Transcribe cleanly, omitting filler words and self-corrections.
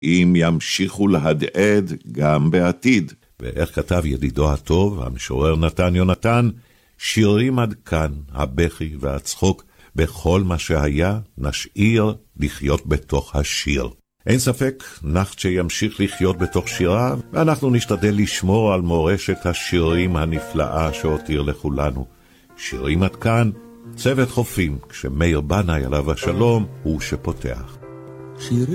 אם ימשיכו להדהד גם בעתיד. ואיך כתב ידידו הטוב, המשורר נתן יונתן, שירים עד כאן, הבכי והצחוק, בכל מה שהיה נשאיר לחיות בתוך השיר. אין ספק, נחצ'ה ימשיך לחיות בתוך שיריו, ואנחנו נשתדל לשמור על מורשת השירים הנפלאה שהותיר לכולנו. שירים עד כאן, צוות חופים, כשמאיר בנאי עליו השלום הוא שפותח.